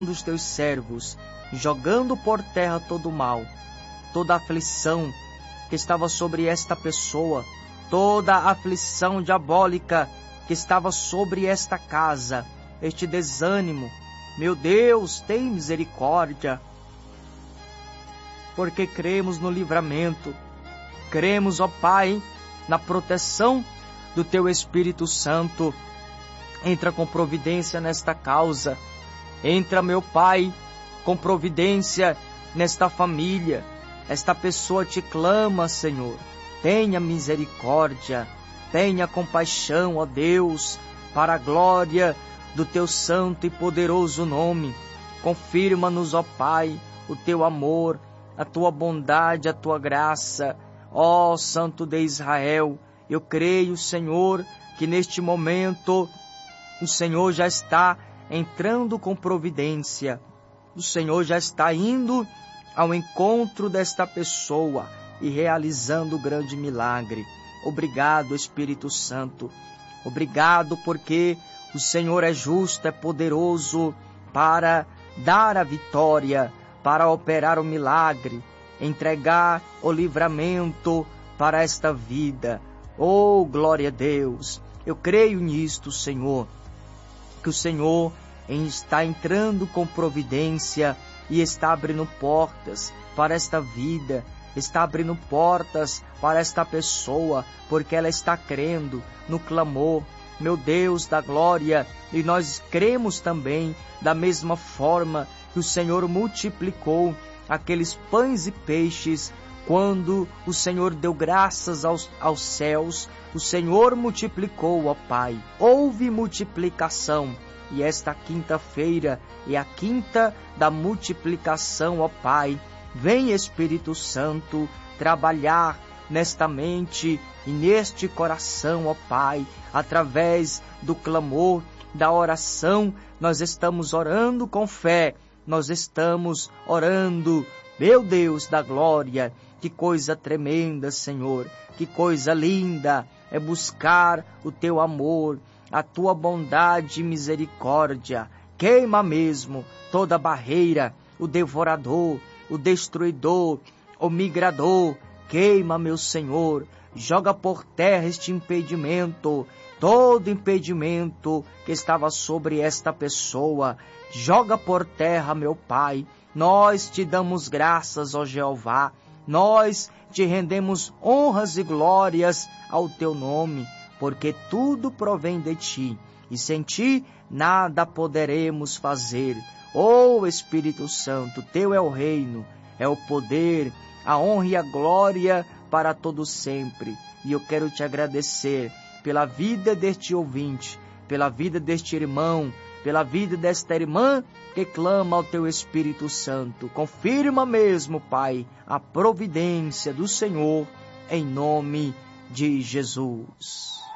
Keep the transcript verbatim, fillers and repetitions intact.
dos teus servos, jogando por terra todo o mal, toda a aflição que estava sobre esta pessoa, toda a aflição diabólica que estava sobre esta casa, este desânimo. Meu Deus, tem misericórdia, porque cremos no livramento, cremos, ó Pai, na proteção do Teu Espírito Santo. Entra com providência nesta causa, entra, meu Pai, com providência nesta família. Esta pessoa te clama, Senhor, tenha misericórdia, tenha compaixão, ó Deus, para a glória do Teu santo e poderoso nome. Confirma-nos, ó Pai, o Teu amor, a Tua bondade, a Tua graça. Ó Santo de Israel, eu creio, Senhor, que neste momento o Senhor já está entrando com providência. O Senhor já está indo ao encontro desta pessoa e realizando o grande milagre. Obrigado, Espírito Santo. Obrigado porque o Senhor é justo, é poderoso para dar a vitória, para operar o milagre, entregar o livramento para esta vida. Oh, glória a Deus! Eu creio nisto, Senhor, que o Senhor está entrando com providência e está abrindo portas para esta vida, está abrindo portas para esta pessoa, porque ela está crendo no clamor, meu Deus da glória, e nós cremos também da mesma forma que o Senhor multiplicou aqueles pães e peixes, quando o Senhor deu graças aos, aos céus, o Senhor multiplicou, ó Pai. Houve multiplicação, e esta quinta-feira é a quinta da multiplicação, ó Pai. Vem, Espírito Santo, trabalhar nesta mente e neste coração, ó Pai, através do clamor, da oração. Nós estamos orando com fé, nós estamos orando, meu Deus da glória. Que coisa tremenda, Senhor, que coisa linda é buscar o Teu amor, a Tua bondade e misericórdia. Queima mesmo toda barreira, o devorador, o destruidor, o migrador. Queima, meu Senhor, joga por terra este impedimento, todo impedimento que estava sobre esta pessoa. Joga por terra, meu Pai. Nós te damos graças, ó Jeová. Nós te rendemos honras e glórias ao Teu nome, porque tudo provém de Ti, e sem Ti nada poderemos fazer. Ó Espírito Santo, Teu é o reino, é o poder, a honra e a glória para todo sempre. E eu quero te agradecer pela vida deste ouvinte, pela vida deste irmão, pela vida desta irmã que clama ao Teu Espírito Santo. Confirma mesmo, Pai, a providência do Senhor, em nome de Jesus.